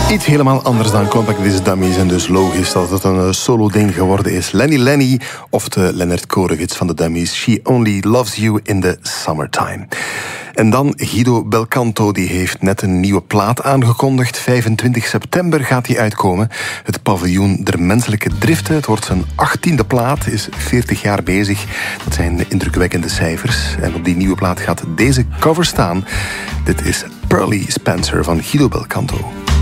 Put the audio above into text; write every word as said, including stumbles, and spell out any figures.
Iets helemaal anders dan Compact Disc Dummies en dus logisch dat het een solo-ding geworden is. Lenny Lenny of de Leonard Korevits van de Dummies. She Only Loves You in the Summertime. En dan Guido Belcanto, die heeft net een nieuwe plaat aangekondigd. vijfentwintig september gaat die uitkomen. Het paviljoen der menselijke driften. Het wordt zijn achttiende plaat, is veertig jaar bezig. Dat zijn indrukwekkende cijfers. En op die nieuwe plaat gaat deze cover staan. Dit is Pearly Spencer van Guido Belcanto.